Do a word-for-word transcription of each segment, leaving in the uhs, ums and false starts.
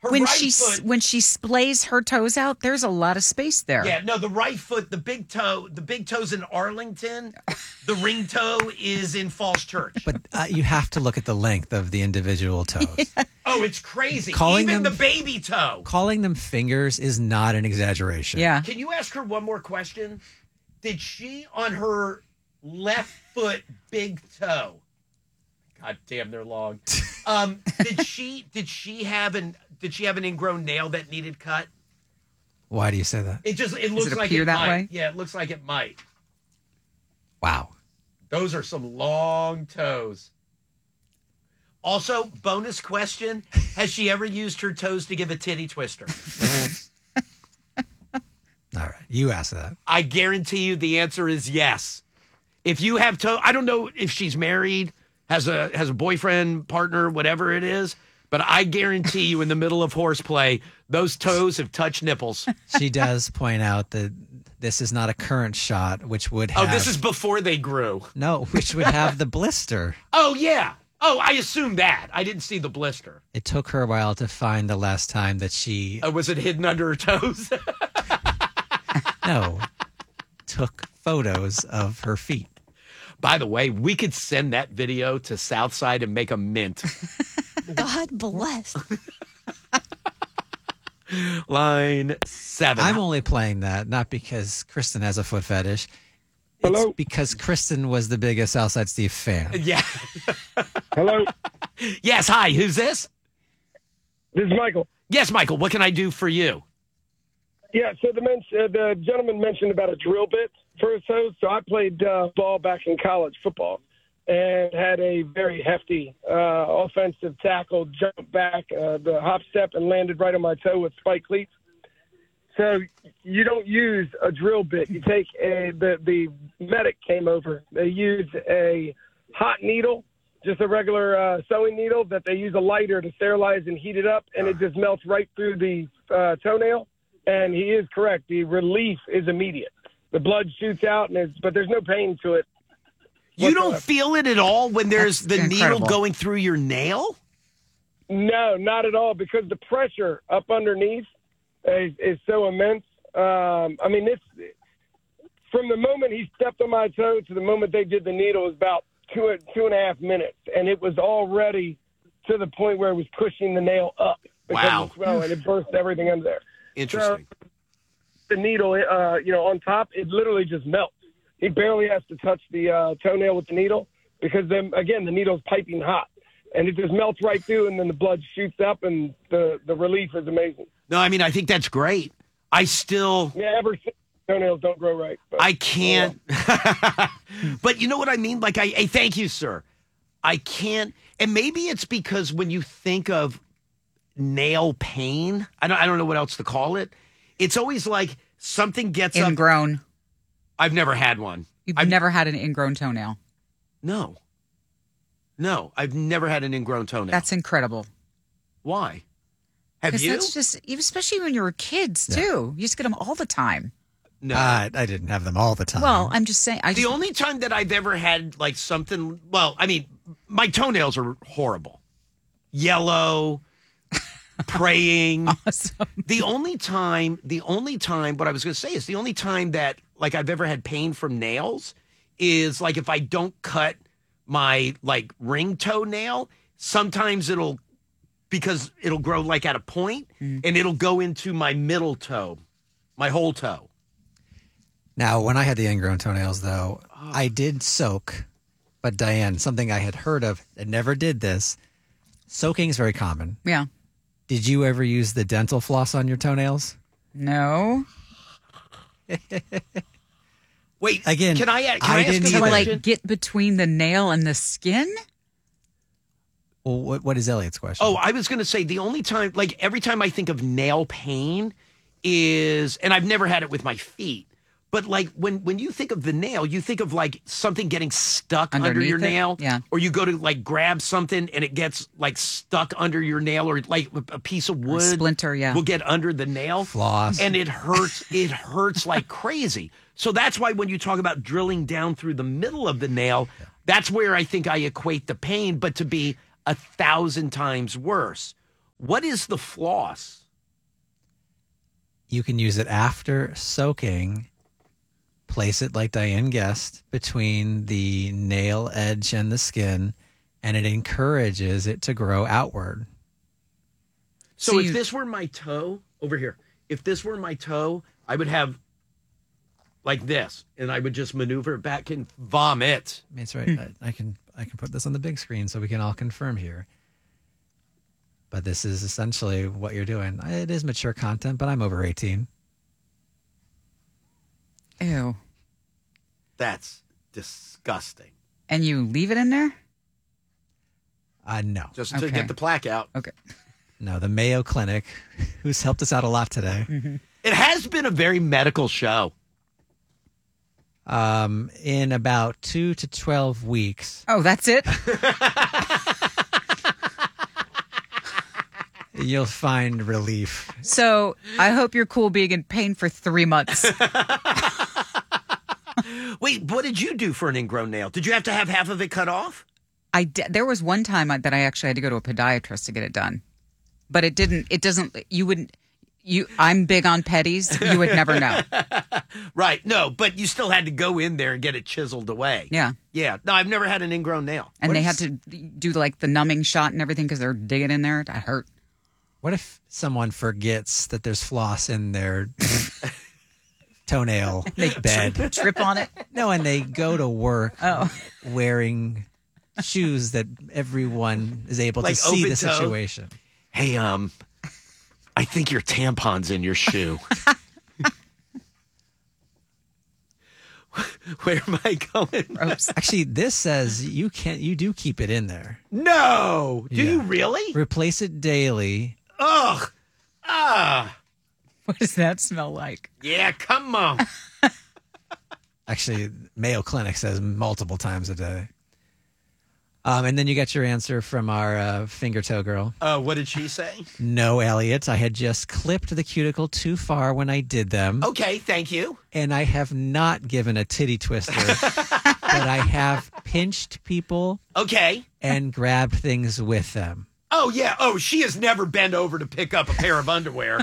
Her when right she foot, when she splays her toes out, there's a lot of space there. Yeah, no, the right foot, the big toe, the big toe's in Arlington. The ring toe is in Falls Church. But uh, you have to look at the length of the individual toes. Yeah. Oh, it's crazy. Calling Even them, the baby toe. Calling them fingers is not an exaggeration. Yeah. Can you ask her one more question? Did she, on her left foot big toe, God damn, they're long. Um, did she did she have an did she have an ingrown nail that needed cut? Why do you say that? It just it looks it like appear it that might. way? Yeah, it looks like it might. Wow. Those are some long toes. Also, bonus question: has she ever used her toes to give a titty twister? All right, you asked that. I guarantee you the answer is yes. If you have toe, I don't know if she's married, has a has a boyfriend, partner, whatever it is, but I guarantee you in the middle of horseplay, those toes have touched nipples. She does point out that this is not a current shot, which would have... Oh, this is before they grew. No, which would have the blister. Oh, yeah. Oh, I assumed that. I didn't see the blister. It took her a while to find the last time that she... Uh, was it hidden under her toes? No. Took photos of her feet. By the way, we could send that video to Southside and make a mint. God bless. Line seven. I'm only playing that, not because Kristen has a foot fetish. Hello? It's because Kristen was the biggest Southside Steve fan. Yeah. Hello? Yes, hi. Who's this? This is Michael. Yes, Michael. What can I do for you? Yeah, so the men- uh, the gentleman mentioned about a drill bit for his toes. So I played uh, ball back in college football and had a very hefty uh, offensive tackle, jump back, uh, the hop step, and landed right on my toe with spike cleats. So you don't use a drill bit. You take a the, the medic came over. They used a hot needle, just a regular uh, sewing needle that they use a lighter to sterilize and heat it up, and it just melts right through the uh, toenail. And he is correct. The relief is immediate. The blood shoots out, and it's, but there's no pain to it. You whatsoever. don't feel it at all when there's That's the incredible. needle going through your nail? No, not at all, because the pressure up underneath is, is so immense. Um, I mean, it's from the moment he stepped on my toe to the moment they did the needle was about two two and a half minutes, and it was already to the point where it was pushing the nail up because Wow. of the swelling, and it burst everything under there. Interesting. So, the needle, uh, you know, on top, it literally just melts. He barely has to touch the uh, toenail with the needle because then, again, the needle's piping hot. And it just melts right through, and then the blood shoots up, and the, the relief is amazing. No, I mean, I think that's great. I still, Yeah, ever since toenails don't grow right. But, I can't. But you know what I mean? Like, I, I thank you, sir. I can't. And maybe it's because when you think of nail pain, I don't, I don't know what else to call it. It's always like something gets up. Ingrown. I've never had one. You've I've, never had an ingrown toenail. No. No, I've never had an ingrown toenail. That's incredible. Why? Have Because you? that's just, especially when you were kids, too. You just get them all the time. No. Uh, I didn't have them all the time. Well, I'm just saying. I The just, only time that I've ever had like something, well, I mean, my toenails are horrible. Yellow, praying. Awesome. The only time, the only time, what I was going to say is the only time that like I've ever had pain from nails is like if I don't cut my like ring toenail, sometimes it'll, because it'll grow like at a point Mm. and it'll go into my middle toe, my whole toe. Now, when I had the ingrown toenails, though, I did soak. But, Diane, something I had heard of and never did this, soaking is very common. Yeah. Did you ever use the dental floss on your toenails? No. Wait, Again, can I, can I I, ask didn't a To either. question? like get between the nail and the skin? Well, what, what is Elliot's question? Oh, I was going to say the only time, like every time I think of nail pain is, and I've never had it with my feet, but like when, when you think of the nail, you think of like something getting stuck under Underneath your it? nail. Yeah. Or you go to like grab something and it gets like stuck under your nail, or like a piece of wood splinter, yeah. will get under the nail. Floss. And it hurts. It hurts like crazy. So that's why when you talk about drilling down through the middle of the nail, that's where I think I equate the pain, but to be a thousand times worse. What is the floss? You can use it after soaking. Place it like Diane guessed between the nail edge and the skin, and it encourages it to grow outward. So, So if you- this were my toe over here, if this were my toe, I would have like this, and I would just maneuver it back and vomit. That's right. I, I can I can put this on the big screen so we can all confirm here. But this is essentially what you're doing. It is mature content, but I'm over eighteen. Ew. That's disgusting. And you leave it in there? Uh, no. Just to Okay. get the plaque out. Okay. No, the Mayo Clinic, who's helped us out a lot today. It has been a very medical show. Um, in about two to twelve weeks, Oh, that's it? you'll find relief. So I hope you're cool being in pain for three months. Wait, what did you do for an ingrown nail? Did you have to have half of it cut off? I d- there was one time I- that I actually had to go to a podiatrist to get it done, but it didn't. It doesn't. You wouldn't. You. I'm big on petties. You would never know. Right. No, but you still had to go in there and get it chiseled away. Yeah. Yeah. No, I've never had an ingrown nail. And What they is- had to do like the numbing shot and everything because they're digging in there. That hurt. What if someone forgets that there's floss in their toenail bed? Trip on it. No, and they go to work Oh. wearing shoes that everyone is able Like to see the open toe? situation. Hey, um, I think your tampon's in your shoe. Where am I going? Gross. Actually, this says you can't. You do keep it in there. No. Do Yeah. you really? Replace it daily. Ugh. Ah. What does that smell like? Yeah, come on. Actually, Mayo Clinic says multiple times a day. Um, and then you got your answer from our uh, finger toe girl. Uh, what did she say? No, Elliot, I had just clipped the cuticle too far when I did them, Okay, thank you. and I have not given a titty twister, but I have pinched people Okay. and grabbed things with them. Oh, yeah. Oh, she has never bent over to pick up a pair of underwear.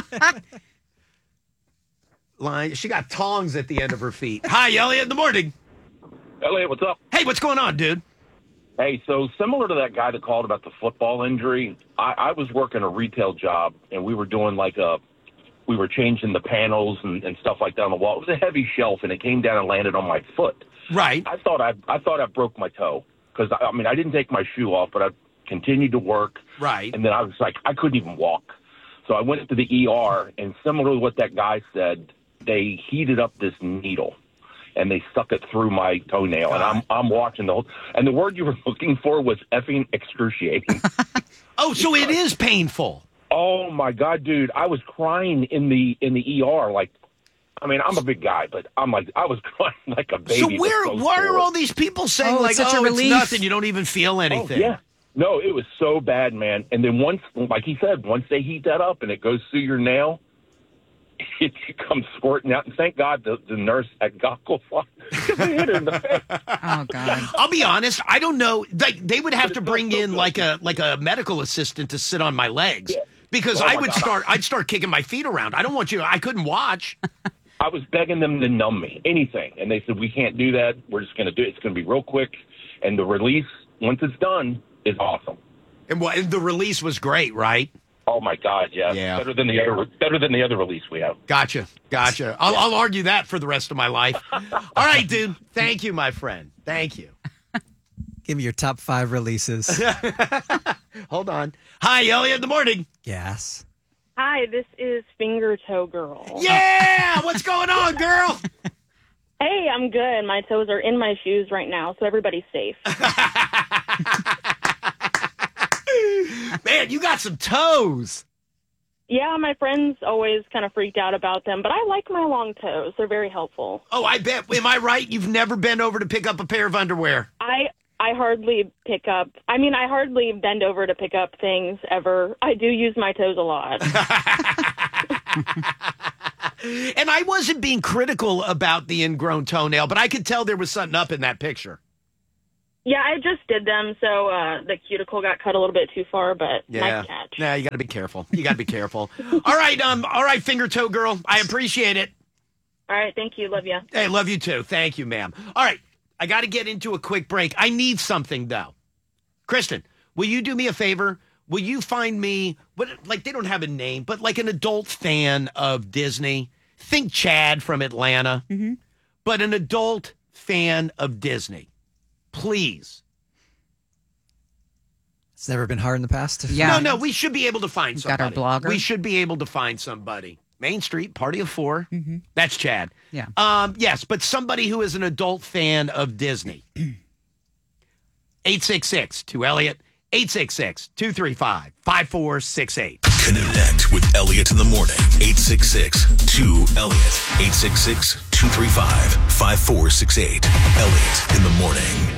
Line. She got tongs at the end of her feet. Hi, Elliot, in the morning. Elliot, what's up? Hey, what's going on, dude? Hey, so similar to that guy that called about the football injury, I, I was working a retail job, and we were doing like a, we were changing the panels and, and stuff like that on the wall. It was a heavy shelf, and it came down and landed on my foot. Right. I thought I, I thought I broke my toe because I, I mean I didn't take my shoe off, but I continued to work. Right. And then I was like, I couldn't even walk. So I went to the E R, and similar to what that guy said, they heated up this needle, and they stuck it through my toenail. And I'm I'm watching the whole. And the word you were looking for was effing excruciating. Oh, so it is painful. Oh my God, dude! I was crying in the in the E R. Like, I mean, I'm a big guy, but I'm like, I was crying like a baby. So It was where, so why are sore. all these people saying Oh, like, it's such a oh, it's relief. nothing, you don't even feel Oh, anything? yeah. No, it was so bad, man. And then once, like he said, once they heat that up and it goes through your nail, it comes squirting out. And thank God the, the nurse had goggles on because they hit her in the face. Oh God. I'll be honest, I don't know. Like they would have to bring in like a like a medical assistant to sit on my legs because Oh, I my would God. start I'd start kicking my feet around. I don't want you. I couldn't watch. I was begging them to numb me, anything. And they said, we can't do that. We're just going to do it. It's going to be real quick. And the release, once it's done, is awesome. And what? And the release was great, right? Oh my God, yeah. Yeah. Better than the other better than the other release we have. Gotcha, gotcha. I'll, I'll argue that for the rest of my life. All right, dude. Thank you, my friend. Thank you. Give me your top five releases. Hold on. Hi, Elliot. In the morning. Gas. Hi, this is Finger Toe Girl. Yeah. What's going on, girl? Hey, I'm good. My toes are in my shoes right now, so everybody's safe. Man, you got some toes. Yeah, my friends always kind of freaked out about them, but I like my long toes. They're very helpful. Oh, I bet. Am I right? You've never bent over to pick up a pair of underwear. I I hardly pick up. I mean, I hardly bend over to pick up things ever. I do use my toes a lot. And I wasn't being critical about the ingrown toenail, but I could tell there was something up in that picture. Yeah, I just did them, so uh, the cuticle got cut a little bit too far, but Yeah. nice catch. Yeah, you got to be careful. You got to be careful. All right, um, all right, finger toe girl. I appreciate it. All right, thank you. Love you. Hey, love you too. Thank you, ma'am. All right, I got to get into a quick break. I need something though. Kristen, will you do me a favor? Will you find me what? Like they don't have a name, but like an adult fan of Disney. Think Chad from Atlanta, Mm-hmm. but an adult fan of Disney. Please. It's never been hard in the past. To Yeah. No, no, we should be able to find We've got somebody. our blogger. We should be able to find somebody. Main Street, Party of Four. Mm-hmm. That's Chad. Yeah. Um, yes, but somebody who is an adult fan of Disney. eight six six, two Elliot. eight six six, two three five, five four six eight. Connect with Elliot in the morning. eight six six, two Elliot. eight six six, two three five, five four six eight. Elliot in the morning.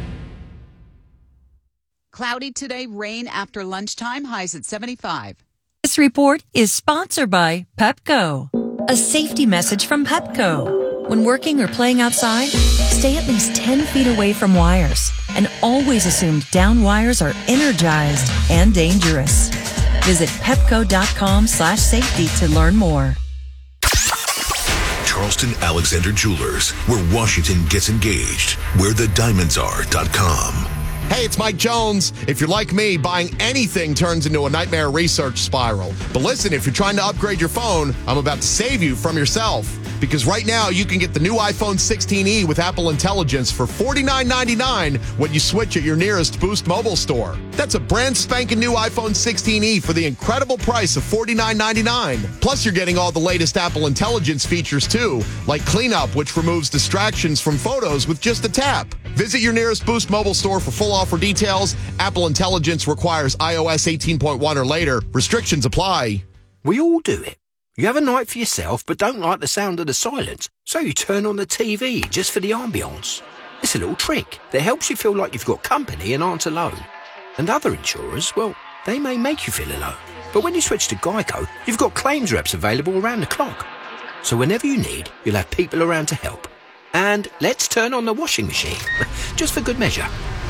Cloudy today, rain after lunchtime, highs at seventy-five. This report is sponsored by Pepco. A safety message from Pepco. When working or playing outside, stay at least ten feet away from wires and always assume down wires are energized and dangerous. Visit pepco.com slash safety to learn more. Charleston Alexander Jewelers, where Washington gets engaged, where the diamonds are dot com. Hey, it's Mike Jones. If you're like me, buying anything turns into a nightmare research spiral. But listen, if you're trying to upgrade your phone, I'm about to save you from yourself. Because right now, you can get the new iPhone sixteen e with Apple Intelligence for forty-nine ninety-nine when you switch at your nearest Boost mobile store. That's a brand spanking new iPhone sixteen e for the incredible price of forty-nine ninety-nine. Plus, you're getting all the latest Apple Intelligence features too, like Cleanup, which removes distractions from photos with just a tap. Visit your nearest Boost mobile store for full offer details. Apple Intelligence requires i O S eighteen point one or later. Restrictions apply. We all do it. You have a night for yourself but don't like the sound of the silence, so you turn on the T V just for the ambience. It's a little trick that helps you feel like you've got company and aren't alone. And other insurers, well, they may make you feel alone. But when you switch to Geico, you've got claims reps available around the clock. So whenever you need, you'll have people around to help. And let's turn on the washing machine, just for good measure.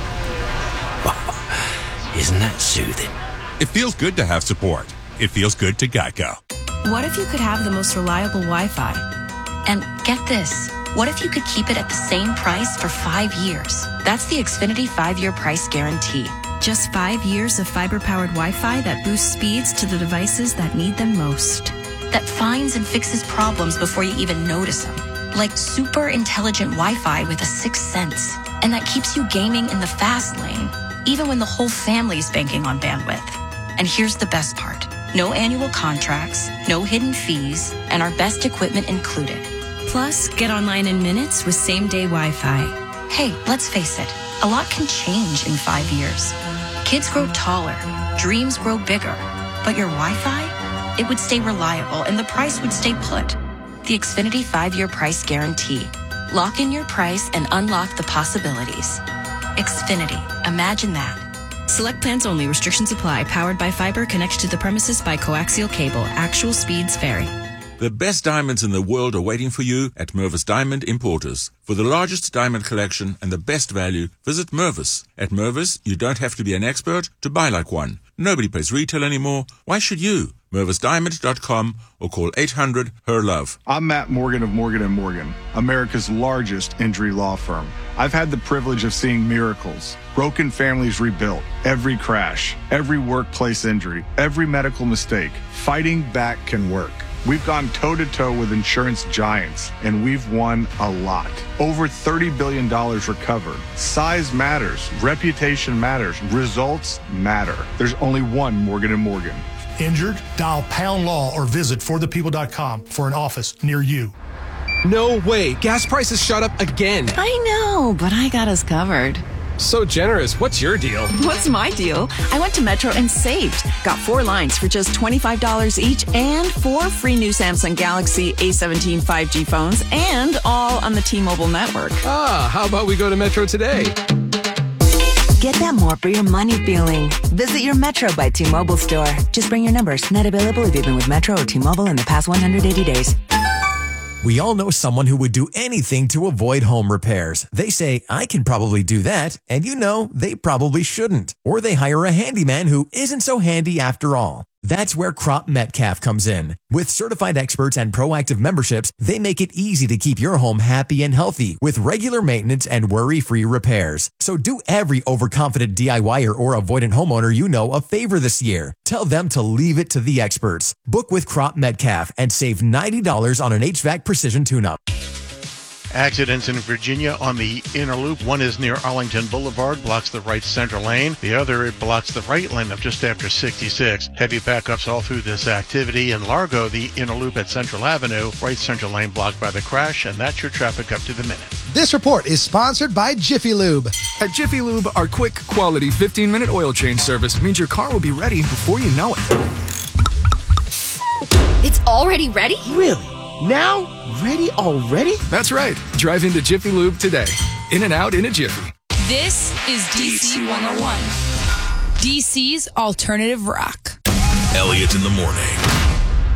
Isn't that soothing? It feels good to have support. It feels good to Geico. What if you could have the most reliable Wi-Fi? And get this, what if you could keep it at the same price for five years? That's the Xfinity five-year price guarantee. Just five years of fiber-powered Wi-Fi that boosts speeds to the devices that need them most. That finds and fixes problems before you even notice them. Like super intelligent Wi-Fi with a sixth sense. And that keeps you gaming in the fast lane, even when the whole family's banking on bandwidth. And here's the best part. No annual contracts, no hidden fees, and our best equipment included. Plus, get online in minutes with same-day Wi-Fi. Hey, let's face it, a lot can change in five years. Kids grow taller, dreams grow bigger, but your Wi-Fi, it would stay reliable and the price would stay put. The Xfinity five-year price guarantee. Lock in your price and unlock the possibilities. Xfinity, imagine that. Select plans only. Restrictions apply. Powered by fiber. Connected to the premises by coaxial cable. Actual speeds vary. The best diamonds in the world are waiting for you at Mervis Diamond Importers. For the largest diamond collection and the best value, visit Mervis. At Mervis, you don't have to be an expert to buy like one. Nobody pays retail anymore. Why should you? Mervis Diamond dot com or call eight hundred, H E R, LOVE. I'm Matt Morgan of Morgan and Morgan, America's largest injury law firm. I've had the privilege of seeing miracles, broken families rebuilt, every crash, every workplace injury, every medical mistake. Fighting back can work. We've gone toe-to-toe with insurance giants, and we've won a lot. Over thirty billion dollars recovered. Size matters. Reputation matters. Results matter. There's only one Morgan and Morgan. Injured? Dial Pound Law or visit for the people dot com for an office near you. No way. Gas prices shot up again. I know, but I got us covered. So generous. What's your deal? What's my deal? I went to Metro and saved. Got four lines for just twenty-five dollars each and four free new Samsung Galaxy A seventeen five G phones and all on the T-Mobile network. Ah, how about we go to Metro today? Get that more for your money feeling. Visit your Metro by T-Mobile store. Just bring your numbers. Not available if you've been with Metro or T-Mobile in the past one hundred eighty days. We all know someone who would do anything to avoid home repairs. They say, I can probably do that, and you know, they probably shouldn't. Or they hire a handyman who isn't so handy after all. That's where Crop Metcalf comes in. With certified experts and proactive memberships, they make it easy to keep your home happy and healthy with regular maintenance and worry-free repairs. So do every overconfident DIYer or avoidant homeowner you know a favor this year. Tell them to leave it to the experts. Book with Crop Metcalf and save ninety dollars on an H V A C Precision tune-up. Accidents in Virginia on the inner loop. One is near Arlington Boulevard, blocks the right center lane. The other, it blocks the right lane of just after sixty-six. Heavy backups all through this activity. In Largo, the inner loop at Central Avenue, right center lane blocked by the crash, and that's your traffic up to the minute. This report is sponsored by Jiffy Lube. At Jiffy Lube, our quick, quality fifteen-minute oil change service means your car will be ready before you know it. It's already ready? Really? Now? Ready already? That's right. Drive into Jiffy Lube today. In and out in a jiffy. This is D C one oh one. D C's alternative rock. Elliot in the morning.